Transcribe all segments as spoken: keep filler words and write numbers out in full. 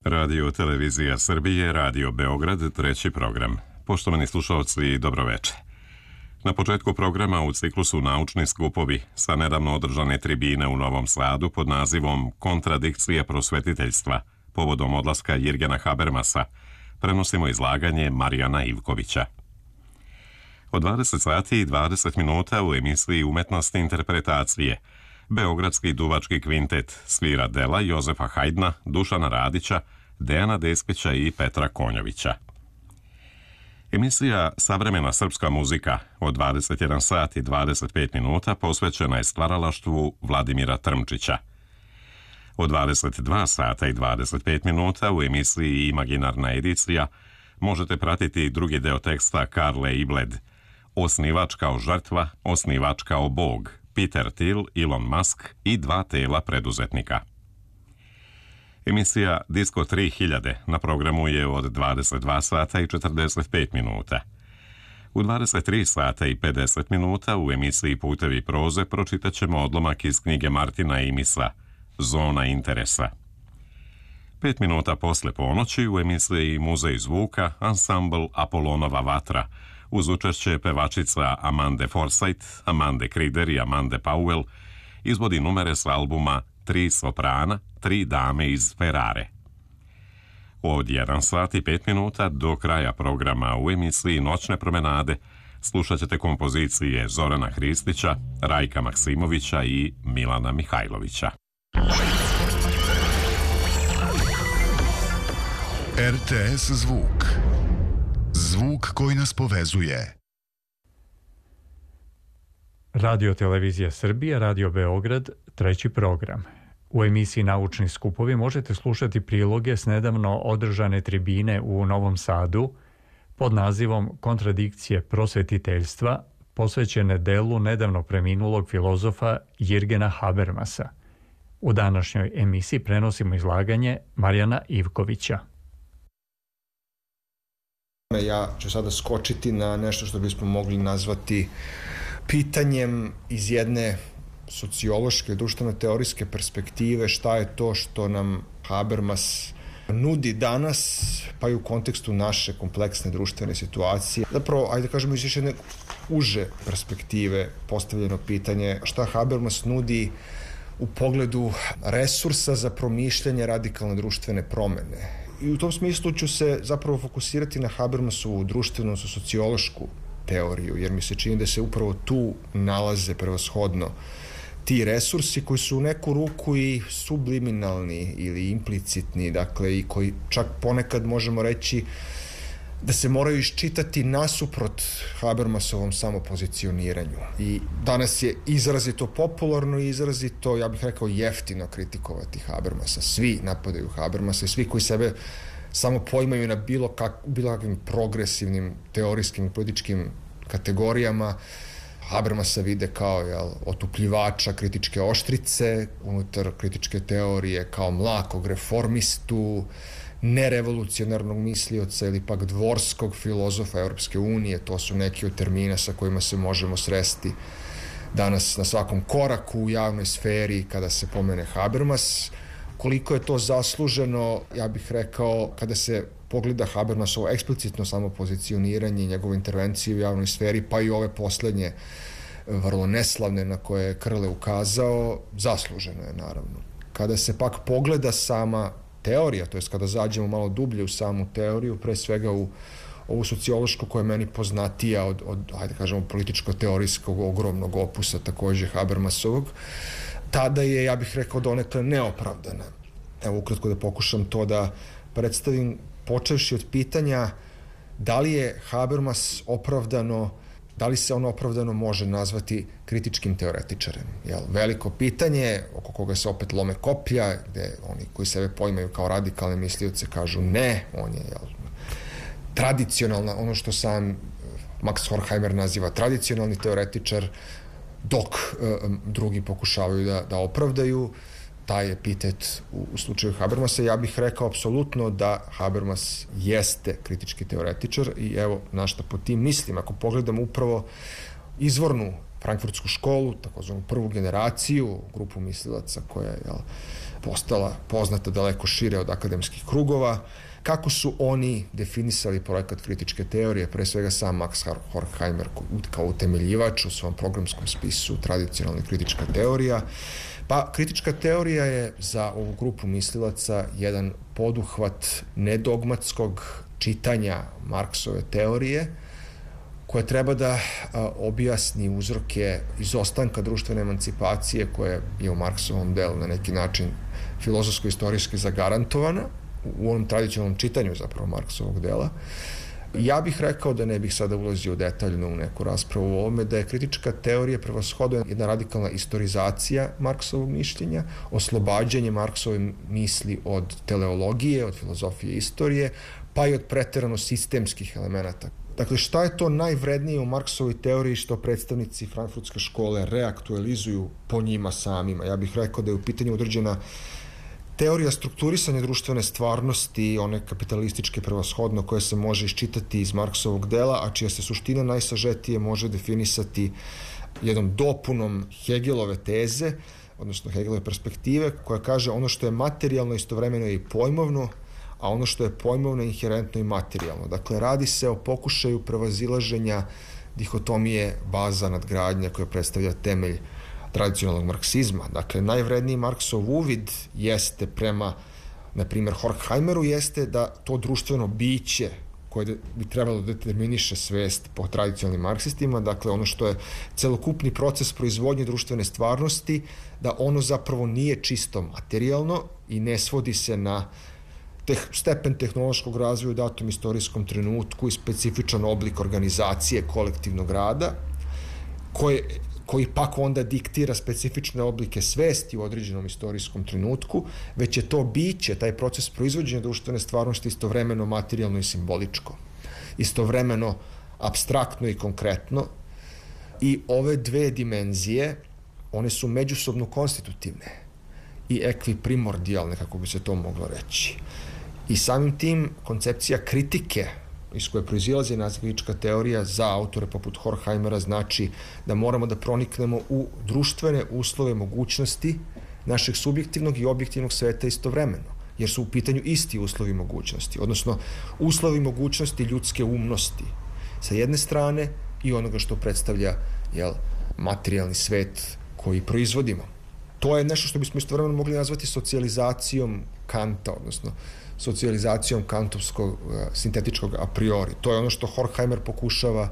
Radio Televizija Srbije, Radio Beograd, treći program. Poštovani slušalci, dobroveče. Na početku programa u ciklusu Naučni skupovi sa nedavno održane tribine u Novom Sadu pod nazivom Kontradikcije prosvetiteljstva povodom odlaska Jirgena Habermasa prenosimo izlaganje Marijana Ivkovića. Od dvadeset sati i dvadeset minuta u emisiji Umetnosti interpretacije Beogradski duvački kvintet svira dela Jozefa Hajdna, Dušana Radića, Dejana Despića i Petra Konjovića. Emisija Savremena srpska muzika od dvadeset jedan sat i dvadeset pet minuta posvećena je stvaralaštvu Vladimira Trmčića. Od dvadeset dva sata i dvadeset pet minuta u emisiji Imaginarna edicija možete pratiti drugi deo teksta Karle Ibled, Osnivač kao žrtva, osnivač kao bog, Peter Thiel, Elon Musk i dva tela preduzetnika. Emisija Disko tri hiljade na programu je od dvadeset dva sata i četrdeset pet minuta. U dvadeset tri sata i pedeset minuta u emisiji Putevi proze pročitat ćemo odlomak iz knjige Martina Imisa Zona interesa. Pet minuta posle ponoći u emisiji Muzej zvuka ansambl Apolonova vatra uz učešće pevačica Amande Forsythe, Amande Krider i Amande Powell izvodi numere s albuma Tri soprana, tri dame iz Ferrare. Od jedan sat i pet minuta do kraja programa u emisiji Noćne promenade slušat ćete kompozicije Zorana Hristića, Rajka Maksimovića i Milana Mihajlovića. R T S zvuk. Zvuk koji nas povezuje. Radio Televizija Srbije, Radio Beograd, treći program. U emisiji Naučni skupovi možete slušati priloge s nedavno održane tribine u Novom Sadu pod nazivom Kontradikcije prosvetiteljstva, posvećene delu nedavno preminulog filozofa Jirgena Habermasa. U današnjoj emisiji prenosimo izlaganje Marijana Ivkovića. Ja ću sada skočiti na nešto što bismo mogli nazvati pitanjem iz jedne sociološke, društveno-teorijske perspektive šta je to što nam Habermas nudi danas, pa i u kontekstu naše kompleksne društvene situacije. Zapravo, ajde da kažemo iz još jedne uže perspektive postavljeno pitanje šta Habermas nudi u pogledu resursa za promišljanje radikalne društvene promene. I u tom smislu ću se zapravo fokusirati na Habermasovu društvenu sociološku teoriju, jer mi se čini da se upravo tu nalaze prevashodno ti resursi koji su u neku ruku i subliminalni ili implicitni, dakle, i koji čak ponekad možemo reći da se moraju iščitati nasuprot Habermasovom samopozicioniranju. I danas je izrazito popularno i izrazito, ja bih rekao, jeftino kritikovati Habermasa. Svi napadaju Habermasa i svi koji sebe samo poimaju na bilo, kak, bilo kakvim progresivnim, teorijskim i političkim kategorijama. Habermasa vide kao jel, otupljivača kritičke oštrice, unutar kritičke teorije kao mlakog reformistu, nerevolucionarnog mislioca ili pak dvorskog filozofa Europske unije. To su neki od termina sa kojima se možemo sresti danas na svakom koraku u javnoj sferi kada se pomene Habermas. Koliko je to zasluženo, ja bih rekao, kada se pogleda Habermasovo eksplicitno samopozicioniranje i njegovu intervenciju u javnoj sferi, pa i ove poslednje vrlo neslavne na koje je Krle ukazao, zasluženo je naravno. Kada se pak pogleda sama teorija, to jest kada zađemo malo dublje u samu teoriju, pre svega u ovu sociološku koja je meni poznatija od, od ajde kažemo, političko-teorijskog ogromnog opusa takođe Habermasovog, tada je, ja bih rekao, donekle neopravdana. Evo, ukratko da pokušam to da predstavim, počevši od pitanja da li je Habermas opravdano, da li se on opravdano može nazvati kritičkim teoretičarem. Jel, veliko pitanje oko koga se opet lome koplja, gde oni koji sebe poimaju kao radikalne mislioce kažu ne, on je jel, tradicionalna, ono što sam Max Horkheimer naziva tradicionalni teoretičar, dok e, drugi pokušavaju da, da opravdaju taj epitet u, u slučaju Habermasa. Ja bih rekao apsolutno da Habermas jeste kritički teoretičar i evo na šta po tim mislim. Ako pogledamo upravo izvornu frankfurtsku školu, takozvanu prvu generaciju, grupu mislilaca koja je jel, postala poznata daleko šire od akademskih krugova. Kako su oni definisali projekat kritičke teorije, pre svega sam Max Horkheimer kao utemeljivač u svom programskom spisu tradicionalna kritička teorija. Pa kritička teorija je za ovu grupu mislilaca jedan poduhvat nedogmatskog čitanja Marksove teorije, koja treba da a, objasni uzroke izostanka društvene emancipacije koja je u Marksovom delu na neki način filozofsko-istorijski zagarantovana u onom tradicionalnom čitanju zapravo Marksovog dela. Ja bih rekao, da ne bih sada ulazio detaljno u neku raspravu o ovome, da je kritička teorija prevashodno jedna radikalna istorizacija Marksovog mišljenja, oslobađanje Marksove misli od teleologije, od filozofije istorije, pa i od preterano sistemskih elemenata. Dakle, šta je to najvrednije u Marksovoj teoriji što predstavnici frankfurtske škole reaktualizuju po njima samima? Ja bih rekao da je u pitanju određena teorija strukturisanja društvene stvarnosti, one kapitalističke prevashodno, koje se može iščitati iz Marksovog dela, a čija se suština najsažetije može definisati jednom dopunom Hegelove teze, odnosno Hegelove perspektive, koja kaže ono što je materijalno istovremeno je i pojmovno, a ono što je pojmovno je inherentno i materijalno. Dakle, radi se o pokušaju prevazilaženja dihotomije baza nadgradnja koja predstavlja temelj tradicionalnog marksizma. Dakle, najvredniji Marksov uvid jeste prema, na primjer, Horkheimeru, jeste da to društveno biće koje bi trebalo da determiniše svest po tradicionalnim marksistima, dakle ono što je celokupni proces proizvodnje društvene stvarnosti, da ono zapravo nije čisto materijalno i ne svodi se na teh, stepen tehnološkog razvoja u datom istorijskom trenutku i specifičan oblik organizacije kolektivnog rada, koje koji pak onda diktira specifične oblike svesti u određenom istorijskom trenutku, već je to biće, taj proces proizvođenja društvene stvarnosti istovremeno materijalno i simboličko, istovremeno apstraktno i konkretno, i ove dve dimenzije, one su međusobno konstitutivne i ekviprimordijalne, kako bi se to moglo reći. I samim tim koncepcija kritike iz koje proizilazi kritička teorija za autore poput Horkheimera znači da moramo da proniknemo u društvene uslove mogućnosti našeg subjektivnog i objektivnog sveta istovremeno, jer su u pitanju isti uslovi mogućnosti, odnosno uslovi mogućnosti ljudske umnosti sa jedne strane i onoga što predstavlja, jel, materijalni svet koji proizvodimo. To je nešto što bismo istovremeno mogli nazvati socijalizacijom Kanta, odnosno socijalizacijom kantovskog sintetičkog a priori. To je ono što Horkheimer pokušava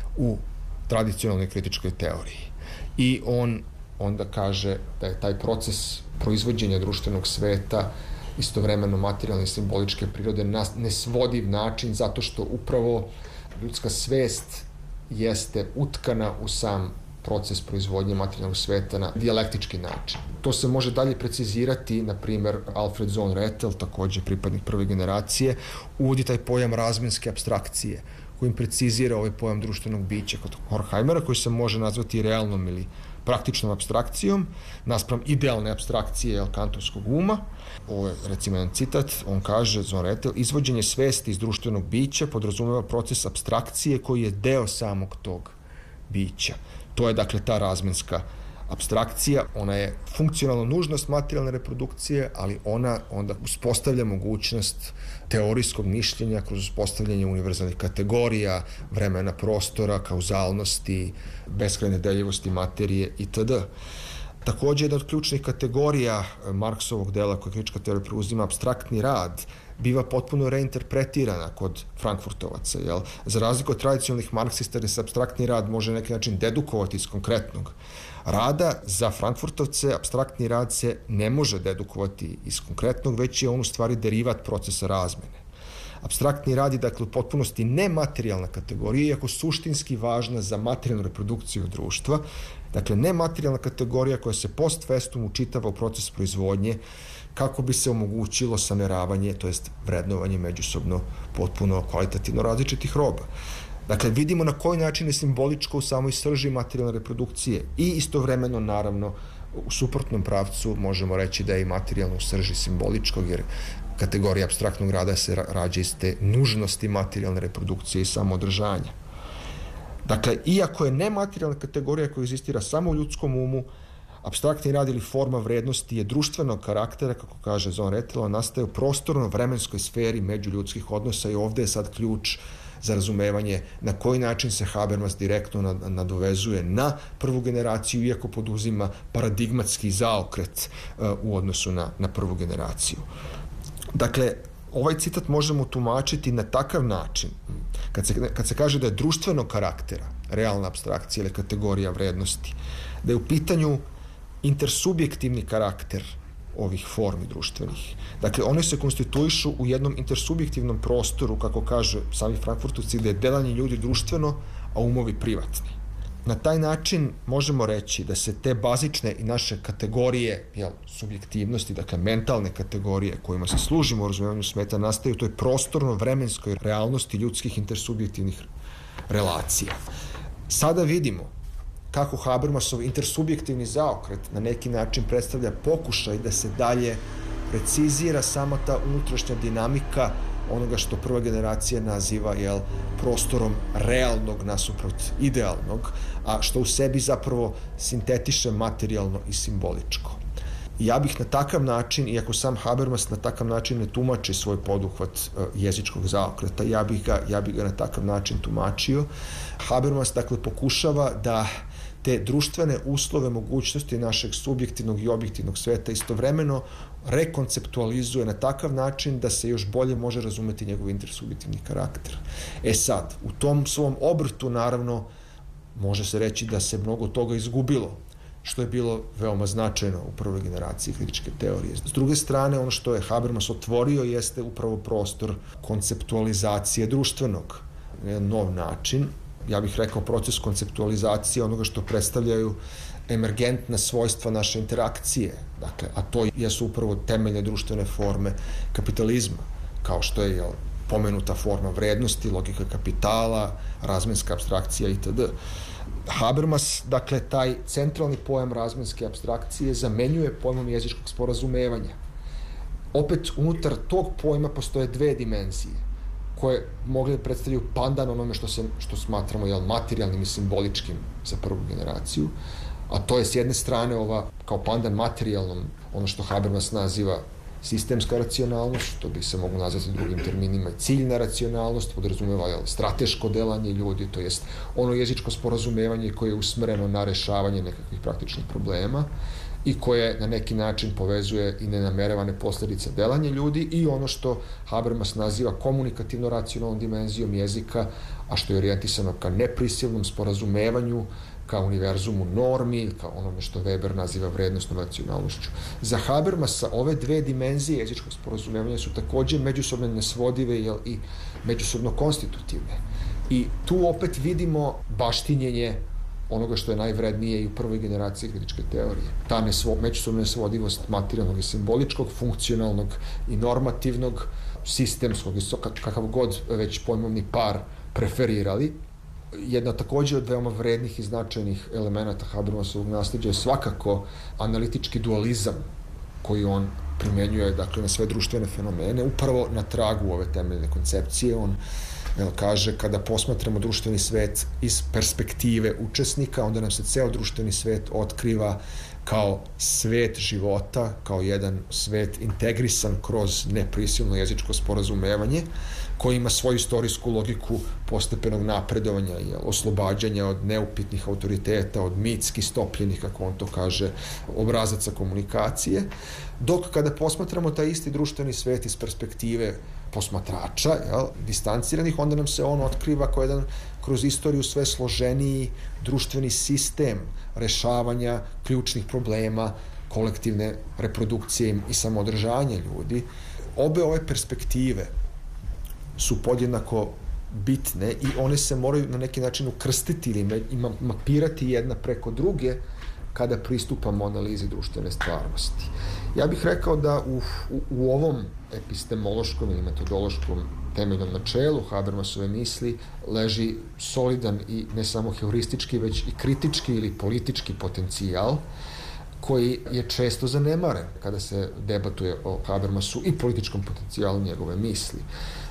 u tradicionalnoj kritičkoj teoriji. I on onda kaže da je taj proces proizvođenja društvenog sveta istovremeno materijalne i simboličke prirode na nesvodiv način, zato što upravo ljudska svest jeste utkana u sam proces proizvodnje materijalnog sveta na dijalektički način. To se može dalje precizirati, na primjer, Alfred Sohn Rethel, takođe pripadnik prve generacije, uvodi taj pojam razmenske apstrakcije, kojim precizira ovaj pojam društvenog bića kod Horkheimera, koji se može nazvati realnom ili praktičnom apstrakcijom, naspram idealne apstrakcije, jel, kantovskog uma. Ovo je, recimo, jedan citat, on kaže, Sohn Rethel, izvođenje svesti iz društvenog bića podrazumeva proces apstrakcije koji je deo samog tog bića. To je, dakle, ta razmenska apstrakcija, ona je funkcionalna nužnost materijalne reprodukcije, ali ona onda uspostavlja mogućnost teorijskog mišljenja kroz uspostavljanje univerzalnih kategorija, vremena, prostora, kauzalnosti, beskrajne deljivosti materije itd. Takođe, jedna od ključnih kategorija Marksovog dela koje kritička teorija preuzima, apstraktni rad, biva potpuno reinterpretirana kod frankfurtovaca. Jel? Za razliku od tradicionalnih marksista, gde se apstraktni rad može na neki način dedukovati iz konkretnog rada, za frankfurtovce apstraktni rad se ne može dedukovati iz konkretnog, već je on u stvari derivat procesa razmene. Apstraktni rad je, dakle, u potpunosti nematerijalna kategorija, iako suštinski važna za materijalnu reprodukciju društva. Dakle, nematerijalna kategorija koja se post festum učitava u proces proizvodnje kako bi se omogućilo sameravanje, to jest vrednovanje međusobno potpuno kvalitativno različitih roba. Dakle, vidimo na koji način je simboličko u samoj srži materijalne reprodukcije i istovremeno, naravno, u suprotnom pravcu možemo reći da je i materijalno u srži simboličkog, jer kategorija apstraktnog rada se rađa iz te nužnosti materijalne reprodukcije i samoodržanja. Dakle, iako je nematerijalna kategorija koja egzistira samo u ljudskom umu, Apstraktni rad ili forma vrednosti je društvenog karaktera, kako kaže Zon Retela, nastaje u prostorno-vremenskoj sferi međuljudskih odnosa i ovde je sad ključ za razumevanje na koji način se Habermas direktno nadovezuje na prvu generaciju, iako poduzima paradigmatski zaokret u odnosu na, na prvu generaciju. Dakle, ovaj citat možemo tumačiti na takav način, kad se, kad se kaže da je društvenog karaktera realna apstrakcija ili kategorija vrednosti, da je u pitanju intersubjektivni karakter ovih formi društvenih. Dakle, one se konstituišu u jednom intersubjektivnom prostoru, kako kaže sami Frankfurtovci, da je delanje ljudi društveno, a umovi privatni. Na taj način možemo reći da se te bazične i naše kategorije, jel, subjektivnosti, dakle mentalne kategorije kojima se služimo u razumevanju sveta, nastaju u toj prostorno-vremenskoj realnosti ljudskih intersubjektivnih relacija. Sada vidimo kako Habermasov intersubjektivni zaokret na neki način predstavlja pokušaj da se dalje precizira sama ta unutrašnja dinamika onoga što prva generacija naziva, jel, prostorom realnog nasuprot idealnog, a što u sebi zapravo sintetiše materijalno i simboličko. Ja bih na takav način, iako sam Habermas na takav način ne tumači svoj poduhvat jezičkog zaokreta, ja bih ga, ja bih ga na takav način tumačio. Habermas, dakle, pokušava da te društvene uslove mogućnosti našeg subjektivnog i objektivnog sveta istovremeno rekonceptualizuje na takav način da se još bolje može razumeti njegov intersubjektivni karakter. E sad, u tom svom obrtu, naravno, može se reći da se mnogo toga izgubilo, što je bilo veoma značajno u prvoj generaciji kritičke teorije. S druge strane, ono što je Habermas otvorio jeste upravo prostor konceptualizacije društvenog, jedan nov način, ja bih rekao proces konceptualizacije onoga što predstavljaju emergentna svojstva naše interakcije, dakle, a to jesu upravo temeljne društvene forme kapitalizma, kao što je, jel, pomenuta forma vrednosti, logika kapitala, razmenska apstrakcija itd. Habermas, dakle, taj centralni pojam razmenske apstrakcije zamenjuje pojmom jezičkog sporazumevanja. Opet, unutar tog pojma postoje dve dimenzije koje mogli da predstavljaju pandan onome što, se, što smatramo, jel, materijalnim i simboličkim za prvu generaciju, a to je s jedne strane ova, kao pandan materijalnom, ono što Habermas naziva sistemska racionalnost, što bi se mogu nazvati drugim terminima ciljna racionalnost, podrazumeva, jel, strateško delanje ljudi, to jest ono jezičko sporazumevanje koje je usmereno na rešavanje nekakvih praktičnih problema i koje na neki način povezuje i nenamerevane posledice delanja ljudi i ono što Habermas naziva komunikativno-racionalnom dimenzijom jezika, a što je orijentisano ka neprisilnom sporazumevanju, ka univerzumu normi, kao onome što Weber naziva vrednostnom racionalnošću. Za Habermasa ove dve dimenzije jezičkog sporazumevanja su takođe međusobno nesvodive, jel, i međusobno konstitutivne. I tu opet vidimo baštinjenje onoga što je najvrednije i u prvoj generaciji kritičke teorije. Ta nesvo, međusobna nesvodivost materijalnog i simboličkog, funkcionalnog i normativnog, sistemskog i kakav god već pojmovni par preferirali. Jedna takođe od veoma vrednih i značajnih elemenata Habermasovog nasleđa je svakako analitički dualizam koji on primenjuje, dakle, na sve društvene fenomene, upravo na tragu ove temeljne koncepcije. On, jel, kaže, kada posmatramo društveni svet iz perspektive učesnika, onda nam se ceo društveni svet otkriva kao svet života, kao jedan svet integrisan kroz neprisilno jezičko sporazumevanje, koji ima svoju istorijsku logiku postepenog napredovanja, jel, oslobađanja od neupitnih autoriteta, od mitski stopljenih, kako on to kaže, obrazaca komunikacije, dok kada posmatramo taj isti društveni svet iz perspektive posmatrača, jel, distanciranih, onda nam se on otkriva kao jedan kroz istoriju sve složeniji društveni sistem rešavanja ključnih problema, kolektivne reprodukcije i samodržanja ljudi. Obe ove perspektive su podjednako bitne i one se moraju na neki način ukrstiti ili mapirati jedna preko druge kada pristupamo analizi društvene stvarnosti. Ja bih rekao da u, u, u ovom epistemološkom ili metodološkom temeljnom načelu Habermasove misli leži solidan i ne samo heuristički, već i kritički ili politički potencijal koji je često zanemaren kada se debatuje o Habermasu i političkom potencijalu njegove misli.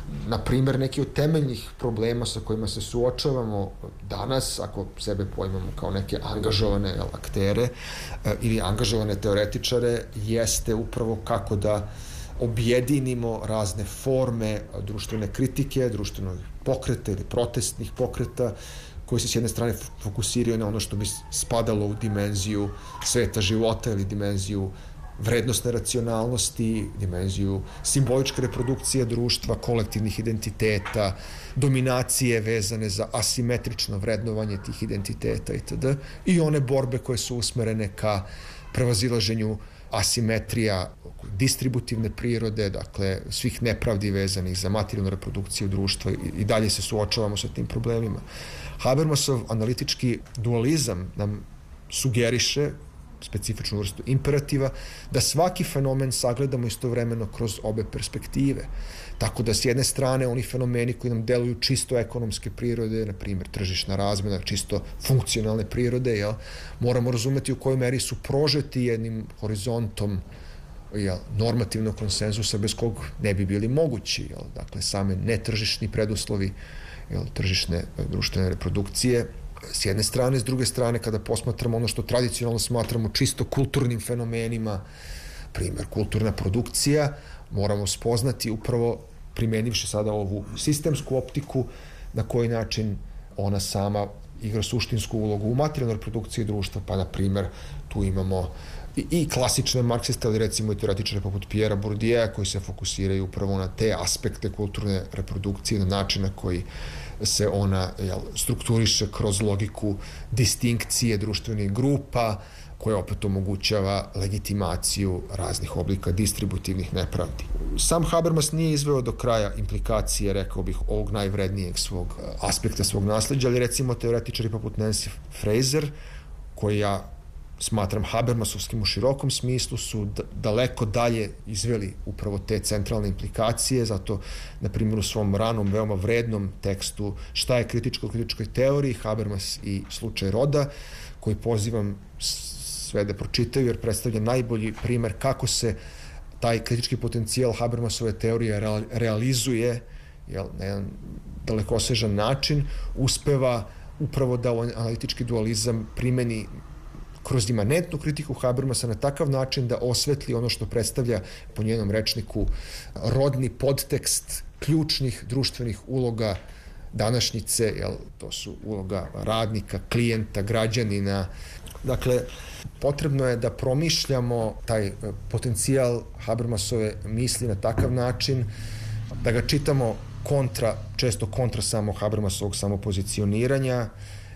Na primjer, neki od temeljnih problema sa kojima se suočavamo danas, ako sebe pojmamo kao neke angažovane aktere ili angažovane teoretičare, jeste upravo kako da objedinimo razne forme društvene kritike, društvenog pokreta ili protestnih pokreta, koji se s jedne strane fokusiraju na ono što bi spadalo u dimenziju sveta života ili dimenziju vrednostne racionalnosti, dimenziju simboličke reprodukcije društva, kolektivnih identiteta, dominacije vezane za asimetrično vrednovanje tih identiteta itd. I one borbe koje su usmerene ka prevazilaženju asimetrija distributivne prirode, dakle svih nepravdi vezanih za materijalnu reprodukciju društva i dalje se suočavamo sa tim problemima. Habermasov analitički dualizam nam sugeriše specifičnu vrstu imperativa, da svaki fenomen sagledamo istovremeno kroz obe perspektive. Tako da s jedne strane oni fenomeni koji nam deluju čisto ekonomske prirode, na primjer tržišna razmjena, čisto funkcionalne prirode, jel, moramo razumeti u kojoj meri su prožeti jednim horizontom jel, normativnog konsenzusa bez kog ne bi bili mogući. Jel, dakle, same netržišni preduslovi jel, tržišne društvene reprodukcije, s jedne strane, s druge strane, kada posmatramo ono što tradicionalno smatramo čisto kulturnim fenomenima, primjer, kulturna produkcija, moramo spoznati upravo, primenivši sada ovu sistemsku optiku, na koji način ona sama igra suštinsku ulogu u materijalnoj reprodukciji društva, pa, na primjer, tu imamo i, i klasične marksiste, ali recimo i teoretičare poput Pierre Bourdieu, koji se fokusiraju upravo na te aspekte kulturne reprodukcije, na način na koji se ona jel, strukturiše kroz logiku distinkcije društvenih grupa, koja opet omogućava legitimaciju raznih oblika distributivnih nepravdi. Sam Habermas nije izveo do kraja implikacije, rekao bih, ovog najvrednijeg svog aspekta svog nasleđa, ali recimo teoretičari poput Nancy Fraser, koji ja smatram Habermasovskim u širokom smislu, su daleko dalje izveli upravo te centralne implikacije, zato, na primjer, u svom ranom, veoma vrednom tekstu Šta je kritičko u kritičkoj teoriji, Habermas i slučaj roda, koji pozivam sve da pročitaju, jer predstavlja najbolji primer kako se taj kritički potencijal Habermasove teorije realizuje jel, na jedan dalekosežan način, uspeva upravo da analitički dualizam primeni kroz imanentnu kritiku Habermasa na takav način da osvetli ono što predstavlja po njenom rečniku rodni podtekst ključnih društvenih uloga današnjice, jel, to su uloga radnika, klijenta, građanina. Dakle, potrebno je da promišljamo taj potencijal Habermasove misli na takav način, da ga čitamo kontra, često kontra samo Habermasovog samopozicioniranja.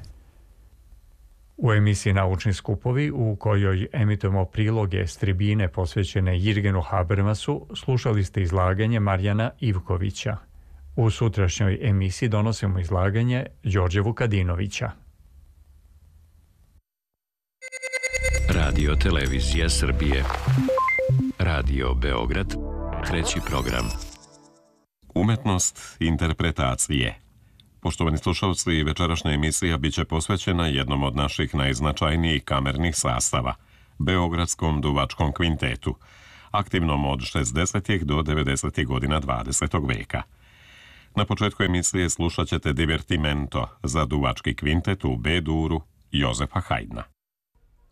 U emisiji Naučni skupovi, u kojoj emitujemo priloge s tribine posvećene Jirgenu Habermasu, slušali ste izlaganje Marjana Ivkovića. U sutrašnjoj emisiji donosimo izlaganje Đorđe Vukadinovića. Radio Televizija Srbije. Radio Beograd. Treći program. Umetnost interpretacije. Poštovani slušalci, večerašnja emisija biće posvećena jednom od naših najznačajnijih kamernih sastava, Beogradskom duvačkom kvintetu, aktivnom od šezdesetih do devedesetih godina dvadesetog veka. Na početku emisije slušat ćete Divertimento za duvački kvintet u B-duru Jozefa Haydna.